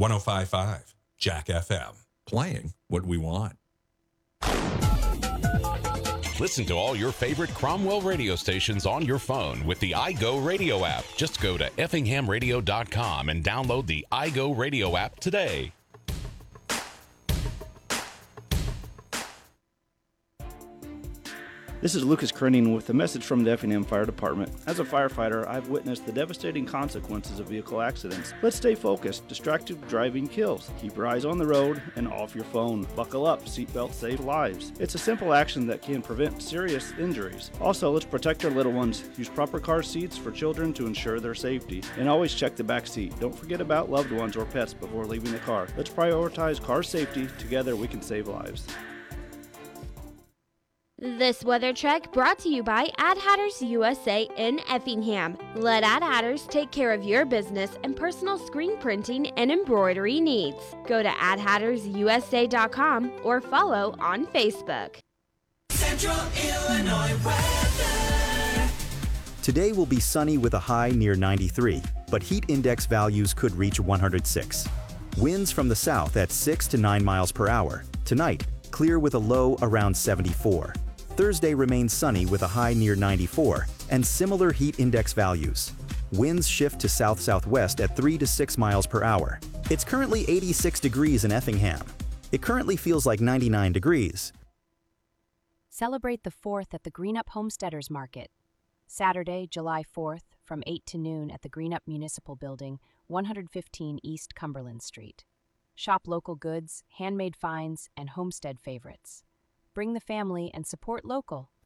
105.5 Jack FM. Playing what we want. Listen to all your favorite Cromwell radio stations on your phone with the iGo Radio app. Just go to effinghamradio.com and download the iGo Radio app today. This is Lucas Krenning with a message from the Effingham Fire Department. As a firefighter, I've witnessed the devastating consequences of vehicle accidents. Let's stay focused. Distracted driving kills. Keep your eyes on the road and off your phone. Buckle up. Seatbelts save lives. It's a simple action that can prevent serious injuries. Also, let's protect our little ones. Use proper car seats for children to ensure their safety. And always check the back seat. Don't forget about loved ones or pets before leaving the car. Let's prioritize car safety. Together we can save lives. This weather check brought to you by Ad Hatters USA in Effingham. Let Ad Hatters take care of your business and personal screen printing and embroidery needs. Go to adhattersusa.com or follow on Facebook. Central Illinois weather. Today will be sunny with a high near 93, but heat index values could reach 106. Winds from the south at 6 to 9 miles per hour. Tonight, clear with a low around 74. Thursday remains sunny with a high near 94 and similar heat index values. Winds shift to south-southwest at 3 to 6 miles per hour. It's currently 86 degrees in Effingham. It currently feels like 99 degrees. Celebrate the 4th at the Greenup Homesteaders Market. Saturday, July 4th, from 8 to noon at the Greenup Municipal Building, 115 East Cumberland Street. Shop local goods, handmade finds, and homestead favorites. Bring the family and support local.